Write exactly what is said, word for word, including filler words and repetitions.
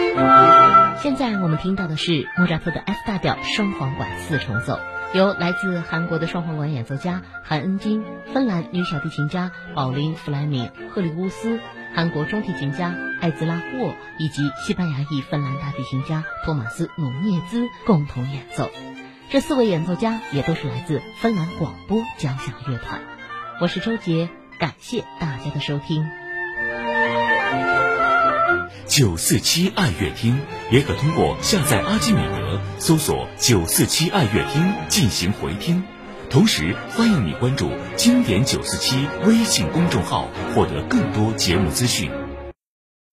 现在我们听到的是莫扎特的 F 大调双簧管四重奏，由来自韩国的双簧管演奏家韩恩金、芬兰女小提琴家宝琳·弗莱明、赫里乌斯、韩国中提琴家艾兹拉·霍以及西班牙裔芬兰大提琴家托马斯·努涅兹共同演奏。这四位演奏家也都是来自芬兰广播交响乐团。我是周杰，感谢大家的收听。 九四七爱乐厅也可通过下载阿基米德搜索九四七爱乐厅进行回听，同时欢迎你关注经典九四七微信公众号，获得更多节目资讯。